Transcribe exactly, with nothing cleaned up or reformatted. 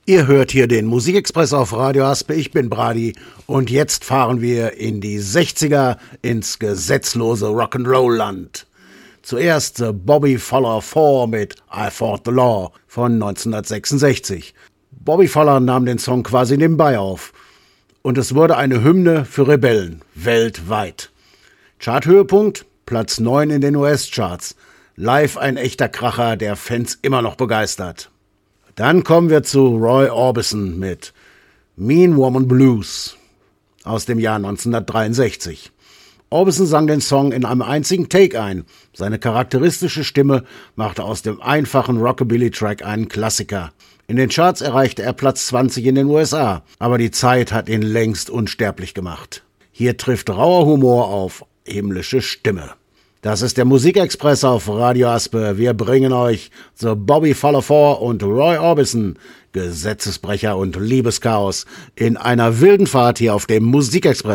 Ihr hört hier den Musikexpress auf Radio Aspe, ich bin Brady und jetzt fahren wir in die sechziger ins gesetzlose Rock'n'Roll-Land. Zuerst The Bobby Fuller Four mit I Fought the Law von neunzehnhundertsechsundsechzig. Bobby Fuller nahm den Song quasi nebenbei auf und es wurde eine Hymne für Rebellen weltweit. Charthöhepunkt, Platz neun in den U S-Charts. Live ein echter Kracher, der Fans immer noch begeistert. Dann kommen wir zu Roy Orbison mit Mean Woman Blues aus dem Jahr neunzehnhundertdreiundsechzig. Orbison sang den Song in einem einzigen Take ein. Seine charakteristische Stimme machte aus dem einfachen Rockabilly-Track einen Klassiker. In den Charts erreichte er Platz zwanzig in den U S A, aber die Zeit hat ihn längst unsterblich gemacht. Hier trifft rauer Humor auf himmlische Stimme. Das ist der Musikexpress auf Radio Aspe. Wir bringen euch The Bobby Fuller Four und Roy Orbison, Gesetzesbrecher und Liebeschaos, in einer wilden Fahrt hier auf dem Musikexpress.